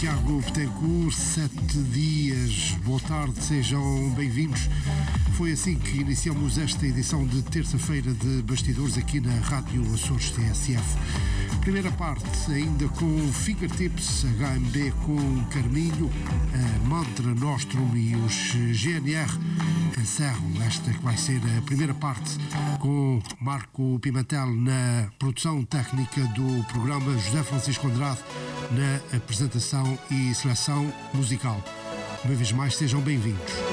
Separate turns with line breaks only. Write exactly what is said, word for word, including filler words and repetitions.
Tiago Betancourt, sete dias. Boa tarde, sejam bem-vindos. Foi assim que iniciamos esta edição de terça-feira de Bastidores aqui na Rádio Açores T S F. Primeira parte ainda com Fingertips, H M B com Carminho, a Mantra Nostrum e os G N R. Encerro esta que vai ser a primeira parte com Marco Pimentel na produção técnica do programa, José Francisco Andrade na apresentação e seleção musical. Uma vez mais, sejam bem-vindos.